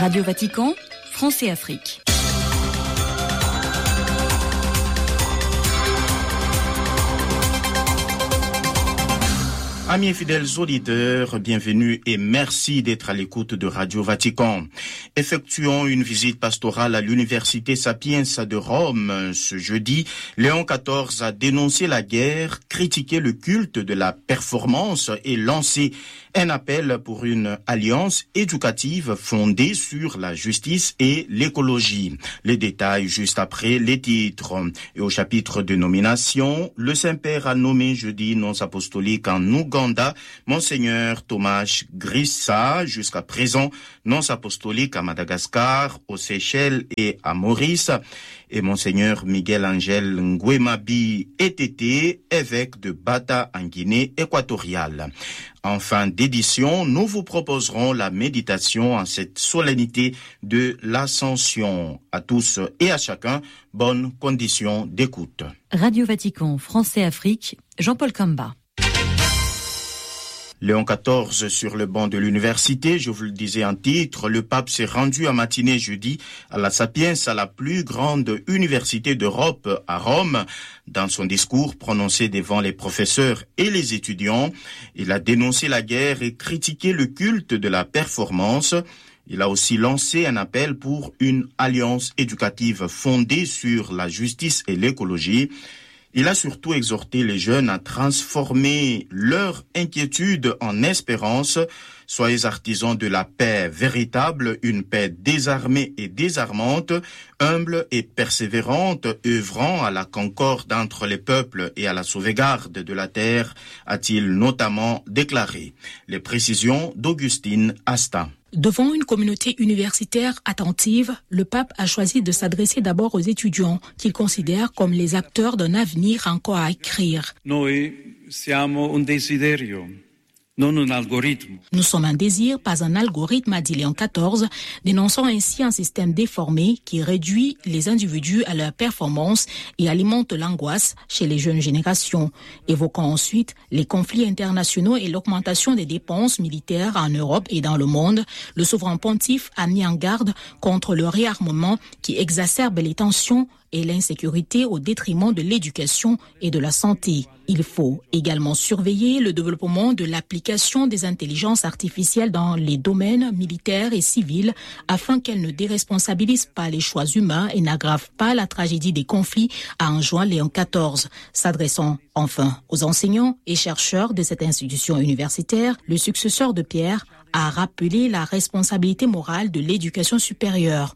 Radio Vatican, France et Afrique. Amis et fidèles auditeurs, bienvenue et merci d'être à l'écoute de Radio Vatican. Effectuons une visite pastorale à l'Université Sapiens de Rome. Ce jeudi, Léon XIV a dénoncé la guerre, critiqué le culte de la performance et lancé un appel pour une alliance éducative fondée sur la justice et l'écologie. Les détails juste après les titres. Et au chapitre de nomination, le Saint-Père a nommé jeudi nonce apostolique en Ouganda, Monseigneur Thomas Grissa, jusqu'à présent nonce apostolique à Madagascar, aux Seychelles et à Maurice, et Monseigneur Miguel Angel Nguemabi Etete, évêque de Bata en Guinée équatoriale. En fin d'édition, nous vous proposerons la méditation en cette solennité de l'Ascension. À tous et à chacun, bonne condition d'écoute. Radio Vatican, France et Afrique, Jean-Paul Kamba. Léon XIV sur le banc de l'université, je vous le disais en titre, le pape s'est rendu à matinée jeudi à la Sapiens, à la plus grande université d'Europe à Rome. Dans son discours prononcé devant les professeurs et les étudiants, il a dénoncé la guerre et critiqué le culte de la performance. Il a aussi lancé un appel pour une alliance éducative fondée sur la justice et l'écologie. Il a surtout exhorté les jeunes à transformer leur inquiétude en espérance. Soyez artisans de la paix véritable, une paix désarmée et désarmante, humble et persévérante, œuvrant à la concorde entre les peuples et à la sauvegarde de la terre, a-t-il notamment déclaré. Les précisions d'Augustine Asta. Devant une communauté universitaire attentive, le pape a choisi de s'adresser d'abord aux étudiants, qu'il considère comme les acteurs d'un avenir encore à écrire. Noi siamo un desiderio. Non un algorithme. Nous sommes un désir, pas un algorithme, a dit Léon XIV, dénonçant ainsi un système déformé qui réduit les individus à leur performance et alimente l'angoisse chez les jeunes générations, évoquant ensuite les conflits internationaux et l'augmentation des dépenses militaires en Europe et dans le monde. Le souverain pontife a mis en garde contre le réarmement qui exacerbe les tensions et l'insécurité au détriment de l'éducation et de la santé. Il faut également surveiller le développement de l'application des intelligences artificielles dans les domaines militaires et civils afin qu'elles ne déresponsabilisent pas les choix humains et n'aggravent pas la tragédie des conflits, a enjoint Léon XIV. S'adressant enfin aux enseignants et chercheurs de cette institution universitaire, le successeur de Pierre a rappelé la responsabilité morale de l'éducation supérieure.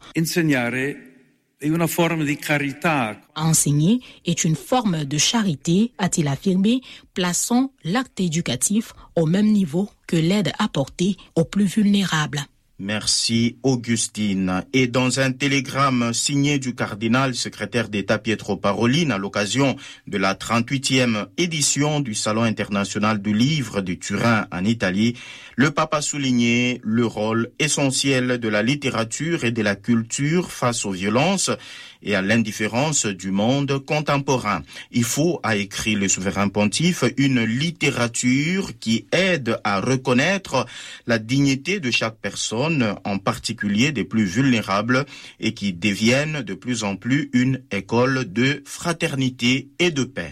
Enseigner est une forme de charité, a-t-il affirmé, plaçant l'acte éducatif au même niveau que l'aide apportée aux plus vulnérables. Merci Augustine. Et dans un télégramme signé du cardinal secrétaire d'État Pietro Parolin à l'occasion de la 38e édition du Salon international du livre de Turin en Italie, le pape a souligné le rôle essentiel de la littérature et de la culture face aux violences et à l'indifférence du monde contemporain. Il faut, a écrit le souverain pontife, une littérature qui aide à reconnaître la dignité de chaque personne, en particulier des plus vulnérables, et qui devienne de plus en plus une école de fraternité et de paix.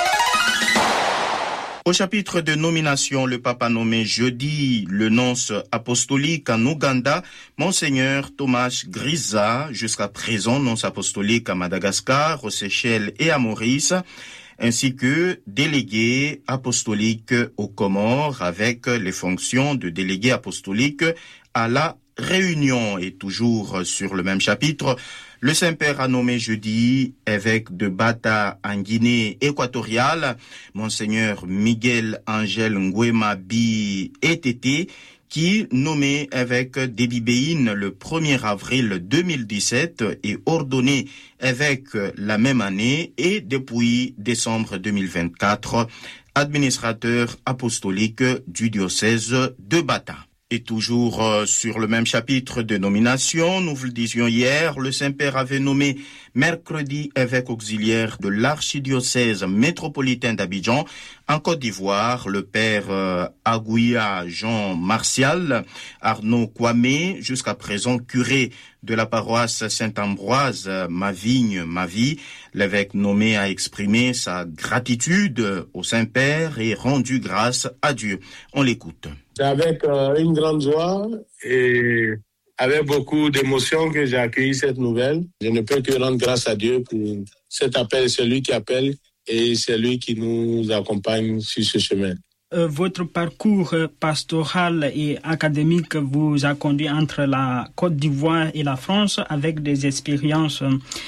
Au chapitre de nomination, le pape a nommé jeudi le nonce apostolique en Ouganda, Monseigneur Thomas Grissa, jusqu'à présent nonce apostolique à Madagascar, aux Seychelles et à Maurice, ainsi que délégué apostolique aux Comores avec les fonctions de délégué apostolique à la Réunion. Et toujours sur le même chapitre, le Saint-Père a nommé jeudi évêque de Bata en Guinée équatoriale, Monseigneur Miguel Angel Nguemabi Etete, qui, nommé évêque d'Ebibéine le 1er avril 2017 et ordonné évêque la même année et depuis décembre 2024, administrateur apostolique du diocèse de Bata. Et toujours sur le même chapitre de nomination, nous vous le disions hier, le Saint-Père avait nommé mercredi évêque auxiliaire de l'archidiocèse métropolitain d'Abidjan en Côte d'Ivoire, le père Agouya Jean Martial Arnaud Kwame, jusqu'à présent curé de la paroisse Saint-Ambroise, ma vigne, ma vie. L'évêque nommé a exprimé sa gratitude au Saint-Père et rendu grâce à Dieu. On l'écoute. C'est avec une grande joie et avec beaucoup d'émotion que j'ai accueilli cette nouvelle. Je ne peux que rendre grâce à Dieu pour cet appel, celui qui appelle et celui qui nous accompagne sur ce chemin. Votre parcours pastoral et académique vous a conduit entre la Côte d'Ivoire et la France avec des expériences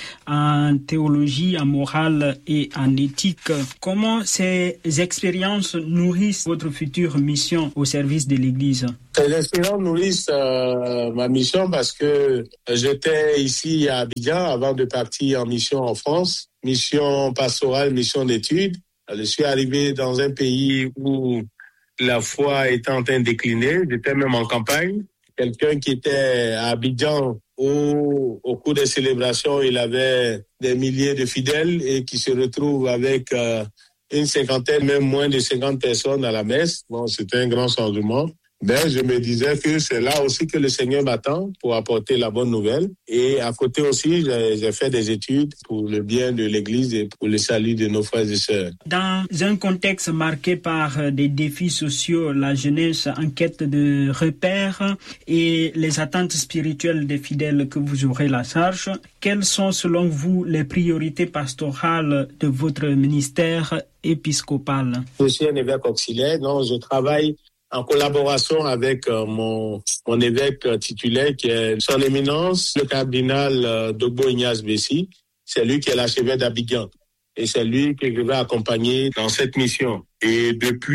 en théologie, en morale et en éthique. Comment ces expériences nourrissent votre future mission au service de l'Église? Ces expériences nourrissent ma mission parce que j'étais ici à Abidjan avant de partir en mission en France, mission pastorale, mission d'études. Je suis arrivé dans un pays où la foi était en train de décliner. J'étais même en campagne. Quelqu'un qui était à Abidjan où, au cours des célébrations, il avait des milliers de fidèles et qui se retrouve avec une cinquantaine, même moins de 50 personnes à la messe. Bon, c'était un grand changement. Ben, je me disais que c'est là aussi que le Seigneur m'attend pour apporter la bonne nouvelle. Et à côté aussi, j'ai fait des études pour le bien de l'Église et pour le salut de nos frères et sœurs. Dans un contexte marqué par des défis sociaux, la jeunesse en quête de repères et les attentes spirituelles des fidèles que vous aurez la charge, quelles sont selon vous les priorités pastorales de votre ministère épiscopal? Je suis un évêque auxiliaire, donc je travaille en collaboration avec mon évêque titulaire qui est son éminence, le cardinal Dogbo Ignace Bessi. C'est lui qui est l'archevêque d'Abidjan. Et c'est lui que je vais accompagner dans cette mission. Et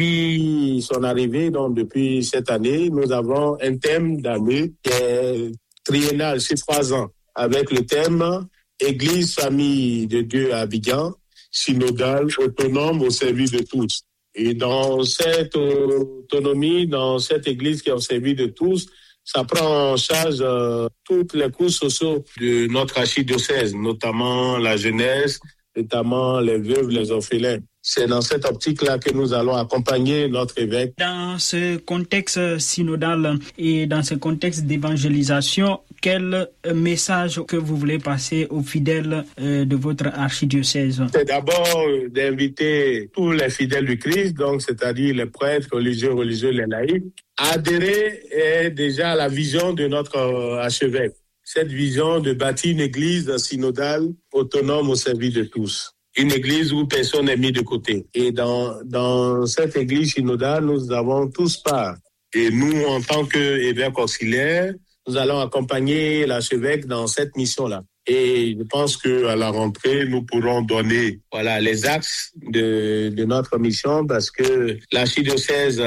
depuis son arrivée, donc depuis cette année, nous avons un thème d'année qui est triennal, c'est 3 ans, avec le thème Église, famille de Dieu à Abidjan, synodale, autonome au service de tous. Et dans cette autonomie, dans cette église qui est au service de tous, ça prend en charge toutes les couches sociaux de notre archidiocèse, notamment la jeunesse, notamment les veuves, les orphelins. C'est dans cette optique-là que nous allons accompagner notre évêque. Dans ce contexte synodal et dans ce contexte d'évangélisation, quel message que vous voulez passer aux fidèles de votre archidiocèse? C'est d'abord d'inviter tous les fidèles du Christ, donc c'est-à-dire les prêtres, religieux, les laïcs, à adhérer déjà à la vision de notre archevêque. Cette vision de bâtir une église synodale autonome au service de tous. Une église où personne n'est mis de côté. Et dans cette église synodale, nous avons tous part. Et nous, en tant qu'évêque auxiliaire, nous allons accompagner l'archevêque dans cette mission-là. Et je pense qu'à la rentrée, nous pourrons donner les axes de notre mission parce que l'archidiocèse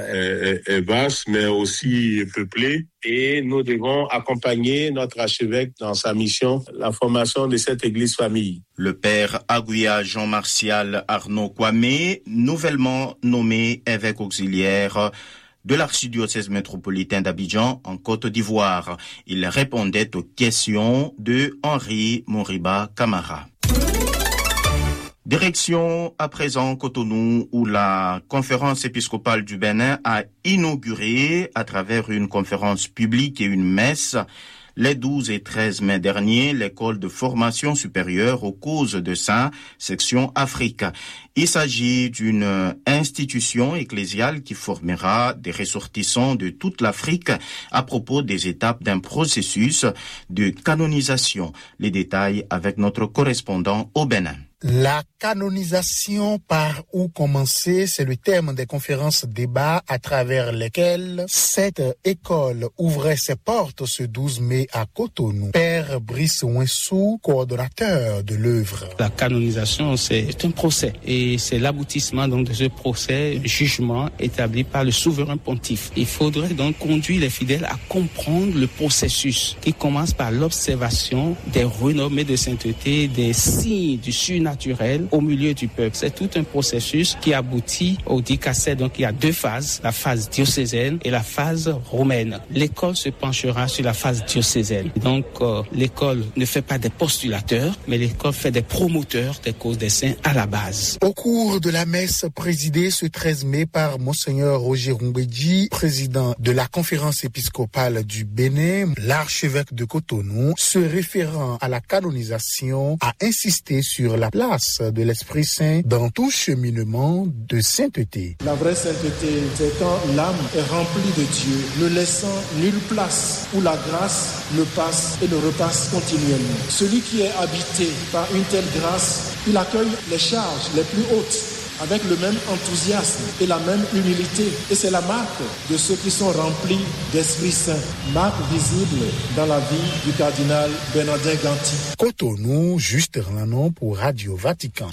est vaste, mais aussi peuplée. Et nous devons accompagner notre archevêque dans sa mission, la formation de cette église famille. Le père Agouya Jean Martial Arnaud Kwame, nouvellement nommé évêque auxiliaire de l'archidiocèse métropolitain d'Abidjan en Côte d'Ivoire. Il répondait aux questions de Henri Moriba Camara. Direction à présent Cotonou, où la conférence épiscopale du Bénin a inauguré, à travers une conférence publique et une messe, les 12 et 13 mai dernier, l'école de formation supérieure aux causes de saints, section Afrique. Il s'agit d'une institution ecclésiale qui formera des ressortissants de toute l'Afrique à propos des étapes d'un processus de canonisation. Les détails avec notre correspondant au Bénin. La canonisation, par où commencer, c'est le thème des conférences débats à travers lesquelles cette école ouvrait ses portes ce 12 mai à Cotonou. Père Brice Ouensou, coordonnateur de l'œuvre. La canonisation, c'est un procès et c'est l'aboutissement donc de ce procès, jugement établi par le souverain pontife. Il faudrait donc conduire les fidèles à comprendre le processus qui commence par l'observation des renommées de sainteté, des signes du surnaturel surnaturel au milieu du peuple. C'est tout un processus qui aboutit au dicaster. Donc il y a 2 phases, la phase diocésaine et la phase romaine. L'école se penchera sur la phase diocésaine. Donc l'école ne fait pas des postulateurs, mais l'école fait des promoteurs des causes des saints à la base. Au cours de la messe présidée ce 13 mai par Monseigneur Roger Rumbedji, président de la conférence épiscopale du Bénin, l'archevêque de Cotonou, se référant à la canonisation, a insisté sur la place de l'Esprit Saint dans tout cheminement de sainteté. La vraie sainteté, c'est quand l'âme est remplie de Dieu, ne laissant nulle place où la grâce ne passe et ne repasse continuellement. Celui qui est habité par une telle grâce, il accueille les charges les plus hautes avec le même enthousiasme et la même humilité. Et c'est la marque de ceux qui sont remplis d'Esprit Saint, marque visible dans la vie du cardinal Bernardin Ganti. Cotonou, Juste Erlanon pour Radio Vatican.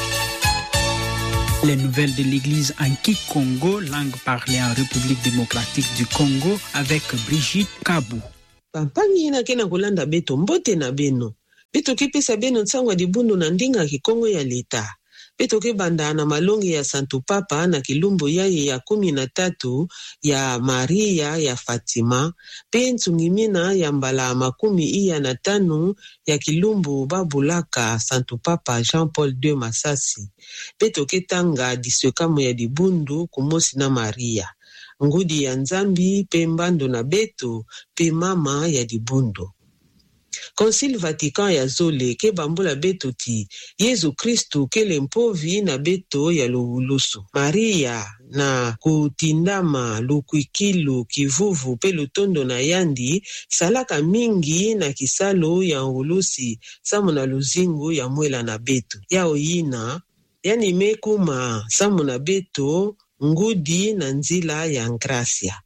Les nouvelles de l'église en Kikongo, langue parlée en République démocratique du Congo, avec Brigitte Kabou. Pampangi na kena kulanda beto mbote na beno. Beto kipesa beno tsangwa dibundu na ndinga Kikongo ya leta. Beto kebanda na malongi ya Santo Papa na kilumbu yaye ya 13 ya Maria ya Fatima. Pe nsungimina ya mbala 15 ya kilumbu babulaka Santo Papa Jean Paul II Masasi. Beto ketanga disekamo ya dibundu kumosi na Maria. Ngudi ya Nzambi pe mbando na beto pe mama ya dibundu. Concile Vatican ya zole ke bambula beto ti Yesu Kristu ke lempovi na beto ya luulusu. Maria na kutindama lukwikilu kivuvu pe lutondo na yandi salaka mingi na kisalo ya ulusi samu na luzingu ya mwela na beto. Ya oyina yani mekuma samu na beto ngudi na nzila ya Gracia.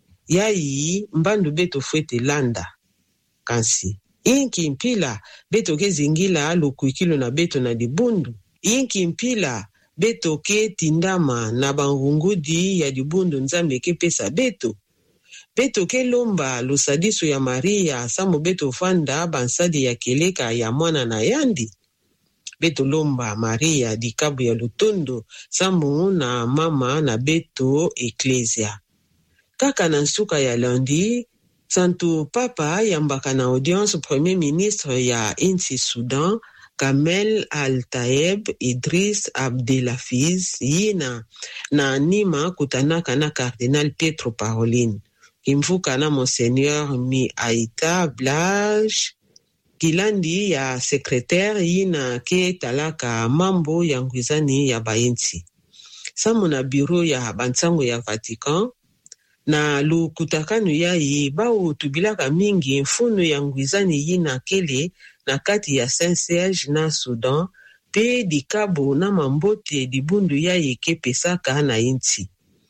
Yayi mbandu beto fwete landa kansi. Inki mpila beto ke zingila lukwikilo na beto na dibundu. Inki mpila beto ke tindama na bangungudi ya dibundu Nzambe ke pesa beto. Beto ke lomba lusadiso ya Maria samu beto fanda bansadi ya keleka ya mwana na yandi. Beto lomba Maria dikabu ya lutondo samu na mama na beto eklesia. Kaka na nsuka ya lundi, Santo Papa yambaka na audience Premier Ministre ya Insi Sudan, Kamel Al-Tayeb Idris Abdelafiz, yina na nima kutanaka na Cardinal Pietro Parolin. Kimvuka na Monseigneur Mi Aita Blage, kilandi ya secrétaire yina ke talaka mambo ya ngwizani ya bainsi. Samu na bureau ya bansango ya Vatican, na lukutakanu yayi bao tubilaka mingi mfunu ya ngwizani yina kele na kati ya Saint-Serge na Sudan, pe dikabo na mambote dibundu yayi kepesaka na inti.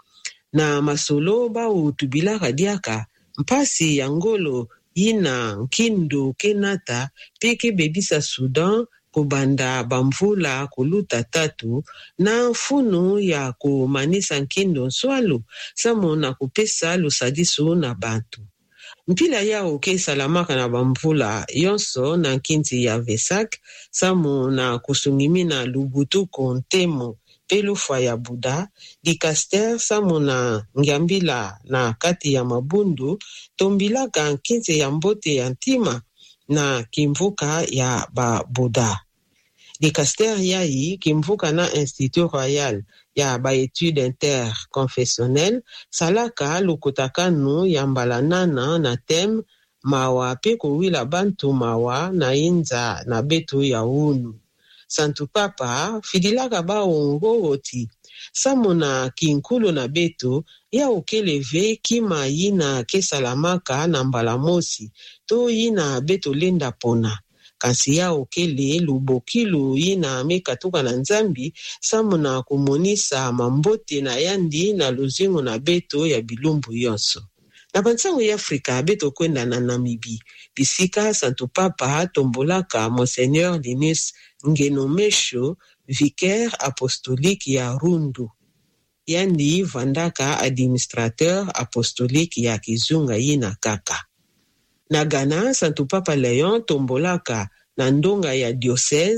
Na masolo bao tubilaka diaka mpasi ya ngolo yina nkindo kenata pe kebebisa Sudan kubanda bamvula kuluta 3 na mfunu ya kumanisa nkindo nswalu samu na kupesa lusadisu na bantu. Mpila yao ke salamaka na bamvula yonso na nkinti ya Vesak samu na kusungimina lubutu kontemo pelufwa ya Buda, dikaster samu na ngiambila na kati ya mabundu tombilaka nkinti ya mbote ya ntima na kimvuka ya ba Buda. Dikaster yayi kimvuka na Institut Royal ya ba étude interconfessionnelle salaka lukutakanu ya mbalanana na tem mawa pe kuwila bantu mawa na inza na betu ya unu. Santo Papa fidilaka baongo oti samu na kinkulu na betu ya ukeleve kima yina kesalamaka na mbalamosi to yina betu lenda pona. Kansi ya okele lubokilu yina mekatuka na Nzambi samu na kumonisa mambote na yandi na luzingu na beto ya bilumbu yonso. Na bansango ya Afrika beto kwenda na Namibi. Bisika Santo Papa tombolaka Monseigneur Linus Ngenomesho, vicaire apostolique ya Rundu. Yandi vandaka administrateur apostolique ya Kizunga yina kaka. Na Ghana, Santo Papa Leon tombolaka na ndonga ya diocèse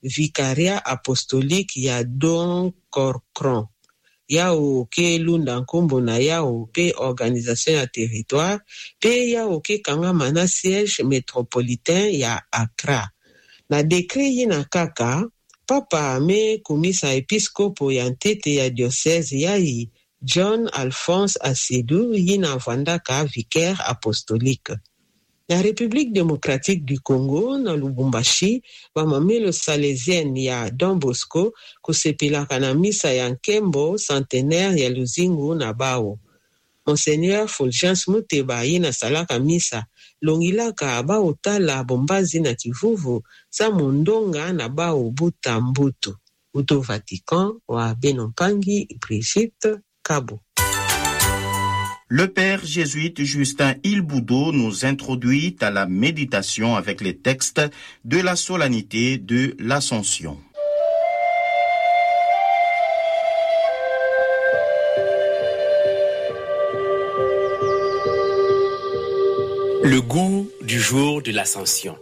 vicariat apostolique ya Don Corcron. Yao ke lunda nkombo na yao pe organisation ya territoire pe yao ke kangama na siège métropolitain ya Accra. Na décret yina kaka, papa ame komisa episkopo ya ntete ya diocèse yai John Alphonse Asidou yina vandaka vicaire apostolique. La République démocratique du Congo, na Lubumbashi, bamamelo salesienne ya Don Bosco, kusepelaka na misa ya nkembo centenaire ya Luzingu na Bao. Monseigneur Fulgence Muteba yina salaka misa, longilaka Bao tala bombazi na kivuvu, sa mondonga na Bao buta mbutu. Uto Vatican wa Benompangi, Brigitte Kabo. Le père jésuite Justin Ilboudo nous introduit à la méditation avec les textes de la solennité de l'Ascension. Le goût du jour de l'Ascension.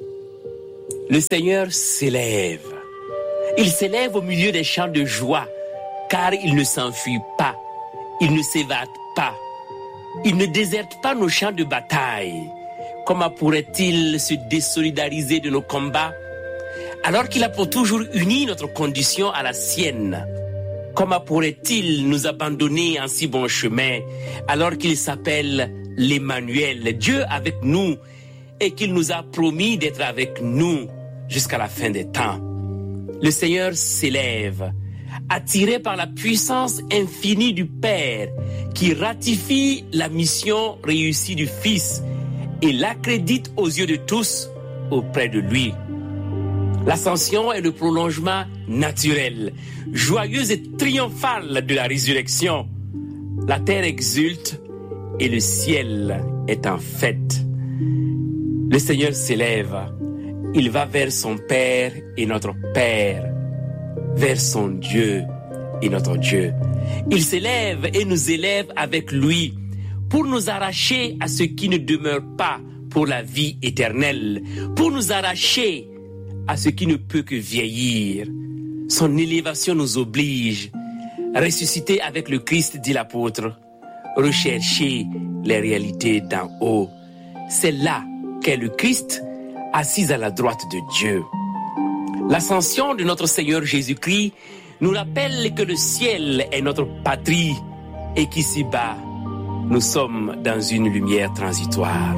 Le Seigneur s'élève. Il s'élève au milieu des chants de joie, car il ne s'enfuit pas, il ne s'évade pas. Il ne déserte pas nos champs de bataille. Comment pourrait-il se désolidariser de nos combats alors qu'il a pour toujours uni notre condition à la sienne? Comment pourrait-il nous abandonner en si bon chemin alors qu'il s'appelle l'Emmanuel, Dieu avec nous, et qu'il nous a promis d'être avec nous jusqu'à la fin des temps? Le Seigneur s'élève, attiré par la puissance infinie du Père, qui ratifie la mission réussie du Fils et l'accrédite aux yeux de tous auprès de lui. L'ascension est le prolongement naturel, joyeux et triomphal de la résurrection. La terre exulte et le ciel est en fête. Le Seigneur s'élève, il va vers son Père et notre Père, vers son Dieu et notre Dieu. Il s'élève et nous élève avec lui pour nous arracher à ce qui ne demeure pas pour la vie éternelle, pour nous arracher à ce qui ne peut que vieillir. Son élévation nous oblige. Ressusciter avec le Christ, dit l'apôtre, rechercher les réalités d'en haut. C'est là qu'est le Christ, assis à la droite de Dieu. L'ascension de notre Seigneur Jésus-Christ nous rappelle que le ciel est notre patrie et qu'ici-bas, nous sommes dans une lumière transitoire.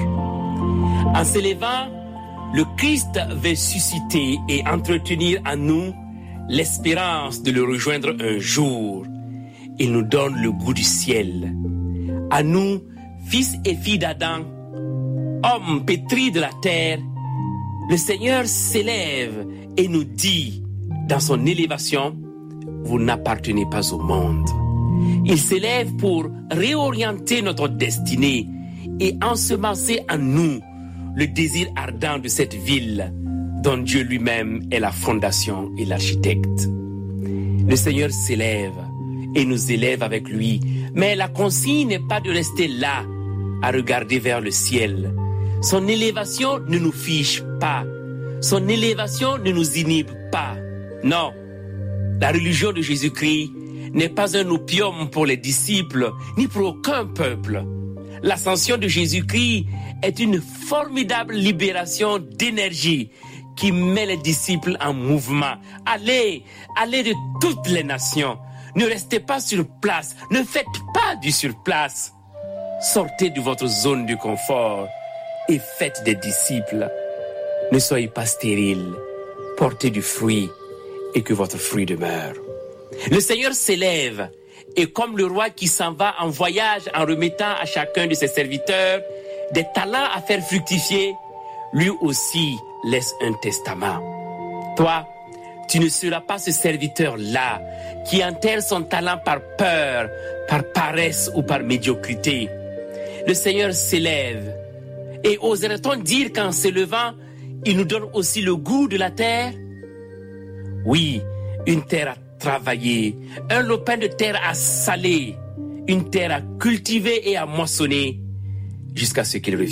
En s'élevant, le Christ veut susciter et entretenir en nous l'espérance de le rejoindre un jour. Il nous donne le goût du ciel. À nous, fils et filles d'Adam, hommes pétris de la terre, le Seigneur s'élève et nous dit, dans son élévation, vous n'appartenez pas au monde. Il s'élève pour réorienter notre destinée et ensemencer en nous le désir ardent de cette ville dont Dieu lui-même est la fondation et l'architecte. Le Seigneur s'élève et nous élève avec lui, mais la consigne n'est pas de rester là à regarder vers le ciel. Son élévation ne nous fiche pas. Son élévation ne nous inhibe pas. Non, la religion de Jésus-Christ n'est pas un opium pour les disciples, ni pour aucun peuple. L'ascension de Jésus-Christ est une formidable libération d'énergie qui met les disciples en mouvement. Allez, allez de toutes les nations. Ne restez pas sur place. Ne faites pas du surplace. Sortez de votre zone de confort et faites des disciples. Ne soyez pas stériles. Portez du fruit et que votre fruit demeure. Le Seigneur s'élève et comme le roi qui s'en va en voyage en remettant à chacun de ses serviteurs des talents à faire fructifier, lui aussi laisse un testament. Toi, tu ne seras pas ce serviteur-là qui enterre son talent par peur, par paresse ou par médiocrité. Le Seigneur s'élève. Et oserait-on dire qu'en s'élevant, il nous donne aussi le goût de la terre? Oui, une terre à travailler, un lopin de terre à saler, une terre à cultiver et à moissonner jusqu'à ce qu'il revienne.